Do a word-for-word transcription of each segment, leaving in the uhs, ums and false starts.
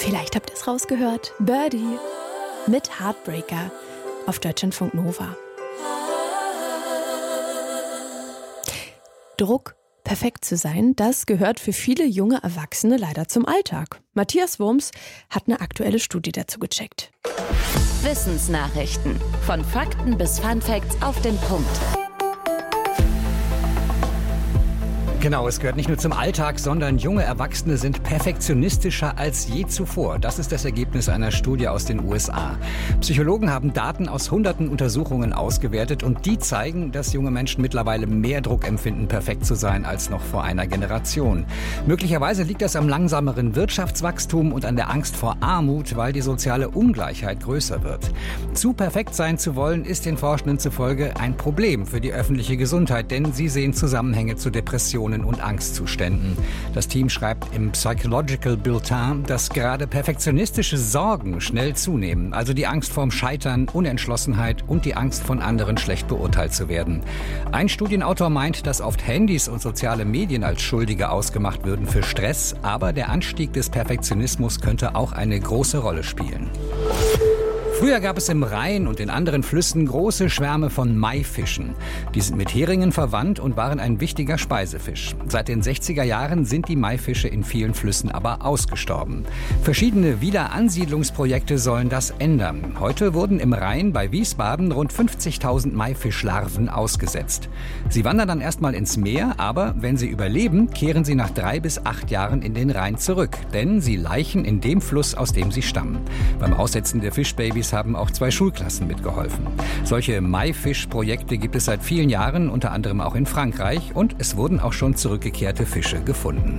Vielleicht habt ihr es rausgehört. Birdie mit Heartbreaker auf Deutschlandfunk Nova. Druck, perfekt zu sein, das gehört für viele junge Erwachsene leider zum Alltag. Matthias Wurms hat eine aktuelle Studie dazu gecheckt. Wissensnachrichten. Von Fakten bis Funfacts auf den Punkt. Genau, es gehört nicht nur zum Alltag, sondern junge Erwachsene sind perfektionistischer als je zuvor. Das ist das Ergebnis einer Studie aus den U S A. Psychologen haben Daten aus hunderten Untersuchungen ausgewertet und die zeigen, dass junge Menschen mittlerweile mehr Druck empfinden, perfekt zu sein, als noch vor einer Generation. Möglicherweise liegt das am langsameren Wirtschaftswachstum und an der Angst vor Armut, weil die soziale Ungleichheit größer wird. Zu perfekt sein zu wollen, ist den Forschenden zufolge ein Problem für die öffentliche Gesundheit, denn sie sehen Zusammenhänge zu Depressionen und Angstzuständen. Das Team schreibt im Psychological Bulletin, dass gerade perfektionistische Sorgen schnell zunehmen. Also die Angst vorm Scheitern, Unentschlossenheit und die Angst, von anderen schlecht beurteilt zu werden. Ein Studienautor meint, dass oft Handys und soziale Medien als Schuldige ausgemacht würden für Stress, aber der Anstieg des Perfektionismus könnte auch eine große Rolle spielen. Früher gab es im Rhein und in anderen Flüssen große Schwärme von Maifischen. Die sind mit Heringen verwandt und waren ein wichtiger Speisefisch. Seit den sechziger Jahren sind die Maifische in vielen Flüssen aber ausgestorben. Verschiedene Wiederansiedlungsprojekte sollen das ändern. Heute wurden im Rhein bei Wiesbaden rund fünfzigtausend Maifischlarven ausgesetzt. Sie wandern dann erstmal ins Meer, aber wenn sie überleben, kehren sie nach drei bis acht Jahren in den Rhein zurück. Denn sie laichen in dem Fluss, aus dem sie stammen. Beim Aussetzen der Fischbabys haben auch zwei Schulklassen mitgeholfen. Solche Maifisch-Projekte gibt es seit vielen Jahren, unter anderem auch in Frankreich, und es wurden auch schon zurückgekehrte Fische gefunden.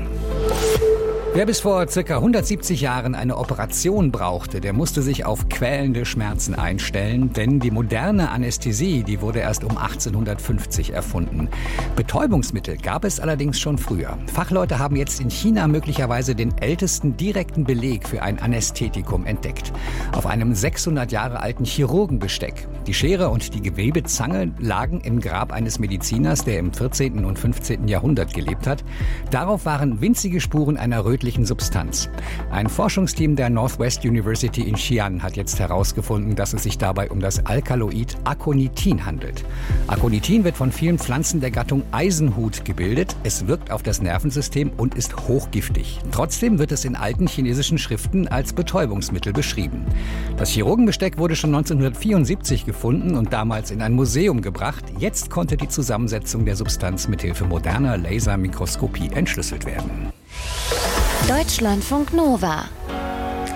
Wer bis vor circa hundertsiebzig Jahren eine Operation brauchte, der musste sich auf quälende Schmerzen einstellen, denn die moderne Anästhesie, die wurde erst um achtzehnhundertfünfzig erfunden. Betäubungsmittel gab es allerdings schon früher. Fachleute haben jetzt in China möglicherweise den ältesten direkten Beleg für ein Anästhetikum entdeckt. Auf einem sechshundert Jahre alten Chirurgenbesteck. Die Schere und die Gewebezange lagen im Grab eines Mediziners, der im vierzehnten und fünfzehnten Jahrhundert gelebt hat. Darauf waren winzige Spuren einer rötlichen Substanz. Ein Forschungsteam der Northwest University in Xi'an hat jetzt herausgefunden, dass es sich dabei um das Alkaloid Aconitin handelt. Aconitin wird von vielen Pflanzen der Gattung Eisenhut gebildet. Es wirkt auf das Nervensystem und ist hochgiftig. Trotzdem wird es in alten chinesischen Schriften als Betäubungsmittel beschrieben. Das Chirurgenbesteck wurde schon neunzehnhundertvierundsiebzig gefunden und damals in ein Museum gebracht. Jetzt konnte die Zusammensetzung der Substanz mithilfe moderner Lasermikroskopie entschlüsselt werden. Deutschlandfunk Nova.